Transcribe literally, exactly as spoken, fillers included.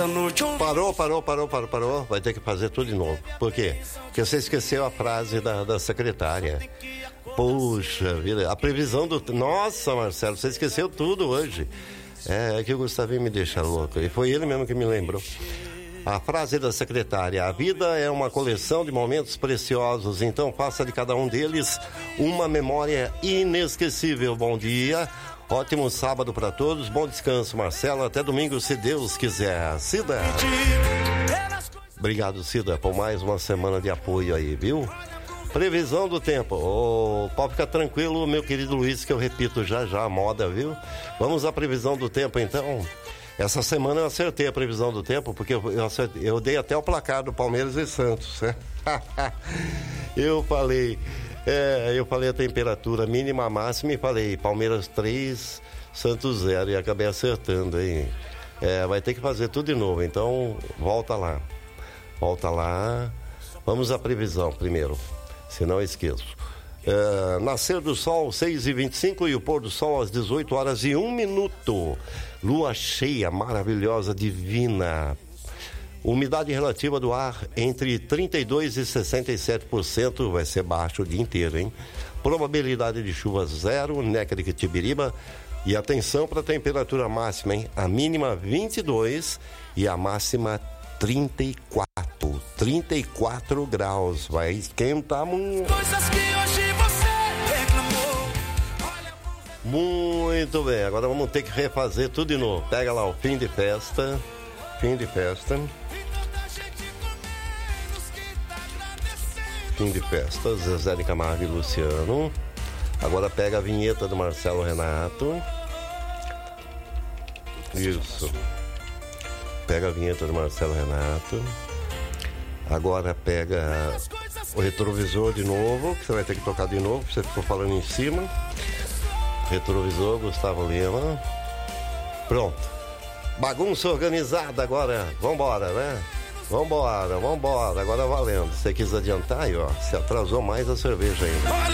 Parou, parou, parou, parou, parou. Vai ter que fazer tudo de novo. Por quê? Porque você esqueceu a frase da, da secretária. Puxa vida, a previsão do... Nossa, Marcelo, você esqueceu tudo hoje. É, é que o Gustavinho me deixa louco. E foi ele mesmo que me lembrou. A frase da secretária: a vida é uma coleção de momentos preciosos, então faça de cada um deles uma memória inesquecível. Bom dia, ótimo sábado para todos, bom descanso, Marcelo, até domingo, se Deus quiser. Cida. Obrigado, Cida, por mais uma semana de apoio aí, viu? Previsão do tempo. Oh, pode ficar tranquilo, meu querido Luiz, que eu repito já já a moda, viu? Vamos à previsão do tempo, então. Essa semana eu acertei a previsão do tempo, porque eu, eu, acertei, eu dei até o placar do Palmeiras e Santos, né? eu falei, é, eu falei a temperatura mínima, máxima, e falei Palmeiras três, Santos zero, e acabei acertando, hein? É, vai ter que fazer tudo de novo, então volta lá. Volta lá. Vamos à previsão primeiro, se não esqueço. É, nascer do sol seis e vinte e cinco e o pôr do sol às dezoito horas e um minuto. Lua cheia, maravilhosa, divina. Umidade relativa do ar entre trinta e dois por cento e sessenta e sete por cento, vai ser baixo o dia inteiro, hein? Probabilidade de chuva zero, Nécora de Tibiriba. E atenção para a temperatura máxima, hein? A mínima vinte e dois e a máxima trinta e quatro. trinta e quatro graus. Vai esquentar muito. Coisas que hoje você reclamou. Muito bem, agora vamos ter que refazer tudo de novo. Pega lá o fim de festa. Fim de festa. Fim de festa. Zezé de Camargo e Luciano. Agora pega a vinheta do Marcelo Renato. Isso. Pega a vinheta do Marcelo Renato. Agora pega o retrovisor de novo, que você vai ter que tocar de novo, você ficou falando em cima. Retrovisor, Gustavo Lima. Pronto. Bagunça organizada agora. Vambora, né? Vambora, vambora. Agora valendo. Se você quis adiantar aí, ó. Se atrasou mais a cerveja ainda.